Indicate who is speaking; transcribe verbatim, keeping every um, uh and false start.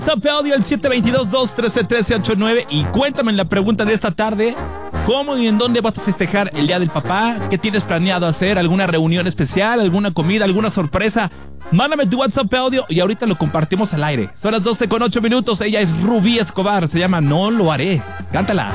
Speaker 1: WhatsApp audio el siete dos dos, dos uno tres, uno tres ocho nueve y cuéntame la pregunta de esta tarde. ¿Cómo y en dónde vas a festejar el Día del Papá? ¿Qué tienes planeado hacer? ¿Alguna reunión especial? ¿Alguna comida? ¿Alguna sorpresa? Mándame tu WhatsApp audio y ahorita lo compartimos al aire. Son las doce con ocho minutos. Ella es Rubí Escobar. Se llama No Lo Haré. Cántala.